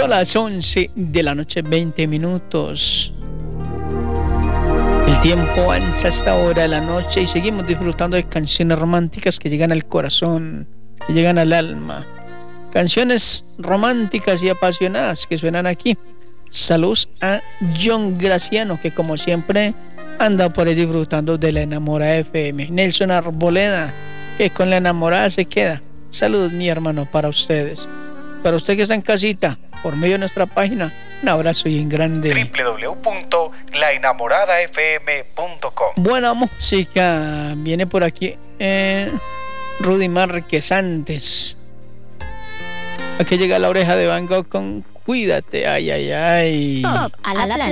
Son las 11 de la noche, 20 minutos. El tiempo avanza hasta ahora de la noche y seguimos disfrutando de canciones románticas que llegan al corazón, que llegan al alma. Canciones románticas y apasionadas que suenan aquí. Saludos a John Graciano, que como siempre anda por ahí disfrutando de la Enamorada FM. Nelson Arboleda, que con la enamorada se queda. Saludos, mi hermano, para ustedes. Para usted que está en casita, por medio de nuestra página, un abrazo y en grande. www.laenamoradafm.com. Buena música viene por aquí. Rudy Márquez antes. Aquí llega La Oreja de Van Gogh con Cuídate, ay, ay, ay. Pop a la